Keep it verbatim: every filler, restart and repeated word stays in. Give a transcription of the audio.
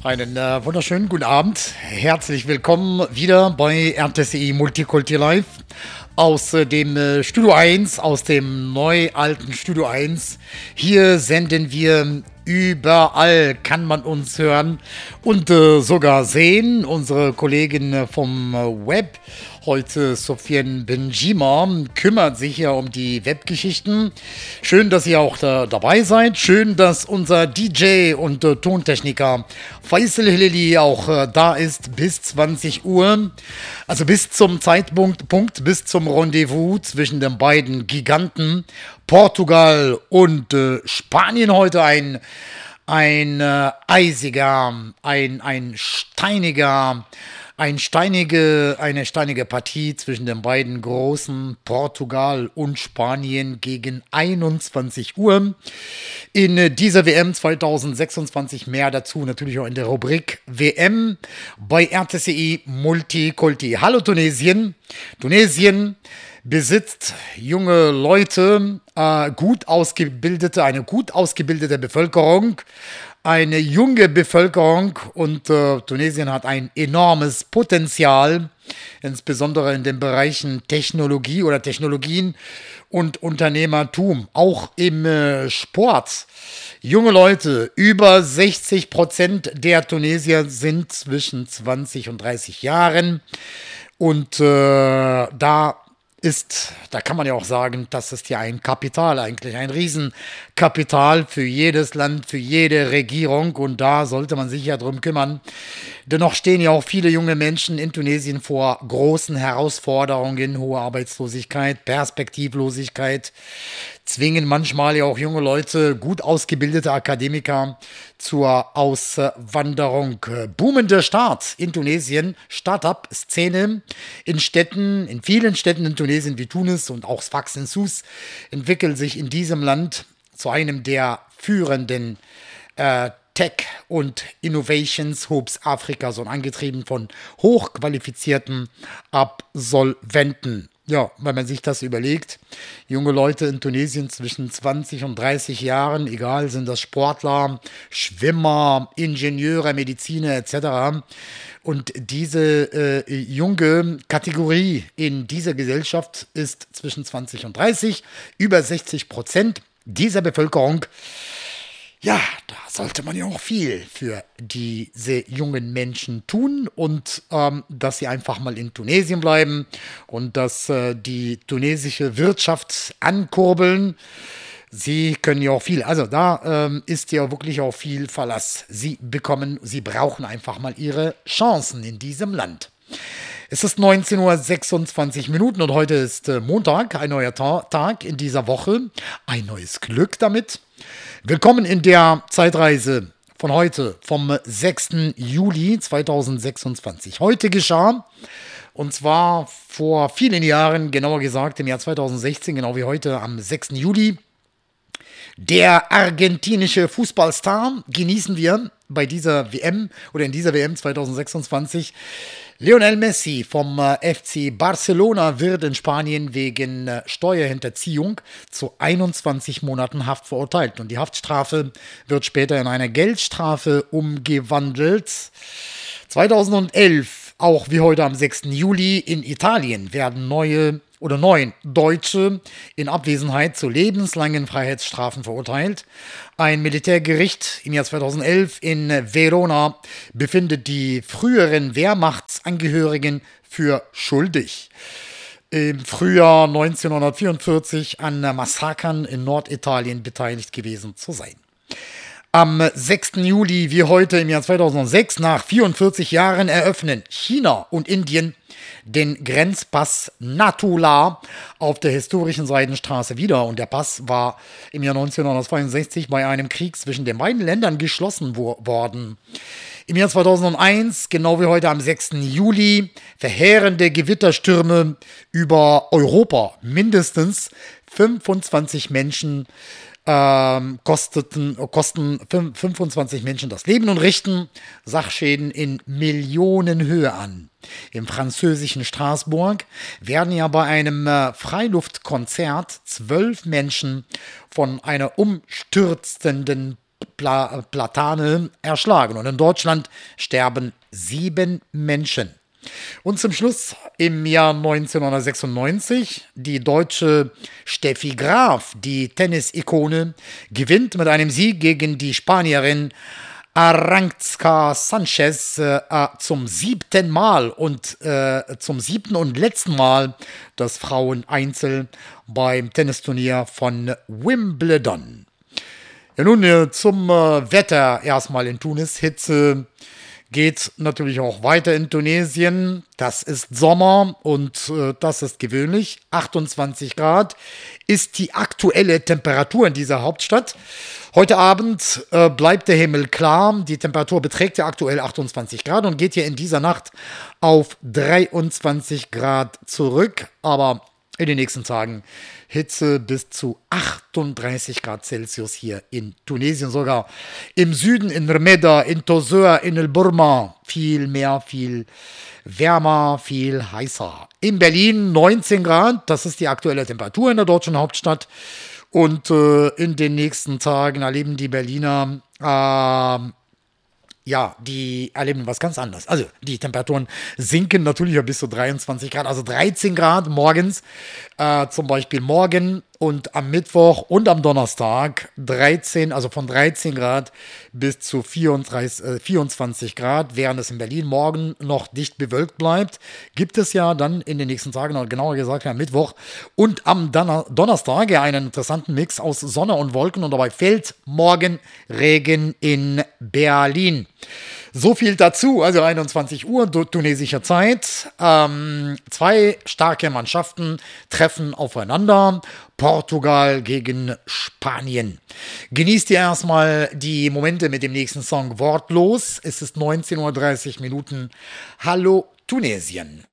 Einen äh, wunderschönen guten Abend. Herzlich willkommen wieder bei R T C I Multikulti Live aus äh, dem äh, Studio eins, aus dem neu alten Studio eins. Hier senden wir überall, kann man uns hören und äh, sogar sehen. Unsere Kollegin äh, vom äh, Web, heute Sofiane Benjima, kümmert sich ja um die Webgeschichten. Schön, dass ihr auch da, dabei seid. Schön, dass unser D J und äh, Tontechniker Faisal Hilali auch äh, da ist bis zwanzig Uhr. Also bis zum Zeitpunkt, Punkt, bis zum Rendezvous zwischen den beiden Giganten Portugal und äh, Spanien. Heute ein, ein äh, eisiger, ein, ein steiniger, ein steinige, eine steinige Partie zwischen den beiden großen Portugal und Spanien gegen einundzwanzig Uhr. In äh, dieser W M zwanzig sechsundzwanzig, mehr dazu natürlich auch in der Rubrik W M bei R T C I Multikulti. Hallo Tunesien. Tunesien besitzt junge Leute, äh, gut ausgebildete, eine gut ausgebildete Bevölkerung, eine junge Bevölkerung und äh, Tunesien hat ein enormes Potenzial, insbesondere in den Bereichen Technologie oder Technologien und Unternehmertum, auch im äh, Sport. Junge Leute, über sechzig Prozent der Tunesier sind zwischen zwanzig und dreißig Jahren und äh, da ist, da kann man ja auch sagen, das ist ja ein Kapital eigentlich, ein Riesenkapital für jedes Land, für jede Regierung und da sollte man sich ja drum kümmern. Dennoch stehen ja auch viele junge Menschen in Tunesien vor großen Herausforderungen, hohe Arbeitslosigkeit, Perspektivlosigkeit, zwingen manchmal ja auch junge Leute, gut ausgebildete Akademiker zur Auswanderung. Boomender Start in Tunesien, Start-up-Szene in Städten, in vielen Städten in Tunesien wie Tunis und auch Sfax in Sousse entwickelt sich in diesem Land zu einem der führenden äh, Tech- und Innovations-Hubs Afrikas und angetrieben von hochqualifizierten Absolventen. Ja, wenn man sich das überlegt, junge Leute in Tunesien zwischen zwanzig und dreißig Jahren, egal, sind das Sportler, Schwimmer, Ingenieure, Mediziner et cetera. Und diese äh, junge Kategorie in dieser Gesellschaft ist zwischen zwanzig und dreißig, über sechzig Prozent dieser Bevölkerung. Ja, da sollte man ja auch viel für diese jungen Menschen tun und ähm, dass sie einfach mal in Tunesien bleiben und dass äh, die tunesische Wirtschaft ankurbeln. Sie können ja auch viel, also da ähm, ist ja wirklich auch viel Verlass. Sie bekommen, sie brauchen einfach mal ihre Chancen in diesem Land. Es ist neunzehn Uhr sechsundzwanzig Minuten und heute ist äh, Montag, ein neuer Ta- Tag in dieser Woche. Ein neues Glück damit. Willkommen in der Zeitreise von heute, vom sechsten Juli zweitausendsechsundzwanzig. Heute geschah, und zwar vor vielen Jahren, genauer gesagt im Jahr zweitausendsechzehn, genau wie heute am sechsten Juli, der argentinische Fußballstar, genießen wir bei dieser W M oder in dieser W M zweitausendsechsundzwanzig. Lionel Messi vom äh, F C Barcelona wird in Spanien wegen äh, Steuerhinterziehung zu einundzwanzig Monaten Haft verurteilt. Und die Haftstrafe wird später in eine Geldstrafe umgewandelt. zweitausendelf, auch wie heute am sechsten Juli, in Italien werden neue oder neun Deutsche in Abwesenheit zu lebenslangen Freiheitsstrafen verurteilt. Ein Militärgericht im Jahr zweitausendelf in Verona befindet die früheren Wehrmachtsangehörigen für schuldig, im Frühjahr neunzehnhundertvierundvierzig an Massakern in Norditalien beteiligt gewesen zu sein. Am sechsten Juli, wie heute im Jahr zweitausendsechs, nach vierundvierzig Jahren eröffnen China und Indien den Grenzpass Natula auf der historischen Seidenstraße wieder. Und der Pass war im Jahr neunzehnhundertzweiundsechzig bei einem Krieg zwischen den beiden Ländern geschlossen wo- worden. Im Jahr zweitausendeins, genau wie heute am sechsten Juli, verheerende Gewitterstürme über Europa. Mindestens fünfundzwanzig Menschen ähm, kosteten, kosten fünfundzwanzig Menschen das Leben und richten Sachschäden in Millionenhöhe an. Im französischen Straßburg werden ja bei einem äh, Freiluftkonzert zwölf Menschen von einer umstürzenden Pla Platane erschlagen. Und in Deutschland sterben sieben Menschen. Und zum Schluss im Jahr neunzehnhundertsechsundneunzig, die deutsche Steffi Graf, die Tennis-Ikone, gewinnt mit einem Sieg gegen die Spanierin Arantxa Sanchez äh, zum siebten Mal und äh, zum siebten und letzten Mal das Fraueneinzel beim Tennisturnier von Wimbledon. Ja, nun äh, zum äh, Wetter erstmal in Tunis. Hitze geht natürlich auch weiter in Tunesien. Das ist Sommer und äh, das ist gewöhnlich. achtundzwanzig Grad ist die aktuelle Temperatur in dieser Hauptstadt. Heute Abend äh, bleibt der Himmel klar. Die Temperatur beträgt ja aktuell achtundzwanzig Grad und geht hier in dieser Nacht auf dreiundzwanzig Grad zurück. Aber in den nächsten Tagen Hitze bis zu achtunddreißig Grad Celsius hier in Tunesien, sogar im Süden, in Remeda, in Tozeur, in El Burma. Viel mehr, viel wärmer, viel heißer. In Berlin neunzehn Grad, das ist die aktuelle Temperatur in der deutschen Hauptstadt. Und äh, in den nächsten Tagen erleben die Berliner äh, ja, die erleben was ganz anderes. Also die Temperaturen sinken natürlich bis zu dreiundzwanzig Grad, also dreizehn Grad morgens, äh, zum Beispiel morgen und am Mittwoch und am Donnerstag dreizehn, also von dreizehn Grad bis zu vierunddreißig, äh, vierundzwanzig Grad, während es in Berlin morgen noch dicht bewölkt bleibt, gibt es ja dann in den nächsten Tagen, oder genauer gesagt am Mittwoch und am Donner- Donnerstag ja einen interessanten Mix aus Sonne und Wolken und dabei fällt morgen Regen in Berlin. So viel dazu, also einundzwanzig Uhr tunesischer Zeit. Ähm, zwei starke Mannschaften treffen aufeinander. Portugal gegen Spanien. Genießt ihr erstmal die Momente mit dem nächsten Song wortlos. Es ist neunzehn Uhr dreißig Minuten. Hallo Tunesien.